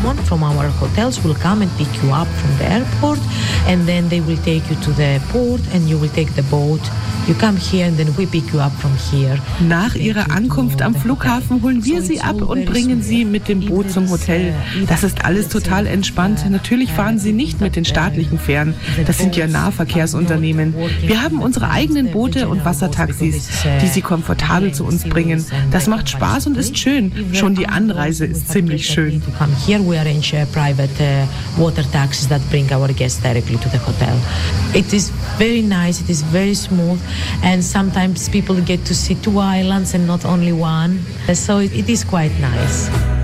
someone from our hotels will come and pick you up from the airport, and then they will take you to the port and you will take the boat. You come here and then we pick you up from here. Nach ihrer Ankunft am Flughafen holen wir sie ab und bringen sie mit dem Boot zum Hotel. Das ist alles total entspannt. Natürlich fahren sie nicht mit den staatlichen Fähren. Das sind ja Nahverkehrsunternehmen. Wir haben unsere eigenen Boote und Wassertaxis, die sie komfortabel zu uns bringen. Das macht Spaß und ist schön. Schon die Anreise ist ziemlich schön. Here we arrange private water taxis that bring our guests directly to the hotel. It is very nice, it is very smooth, and sometimes people get to see 2 islands and not only one. So it is quite nice.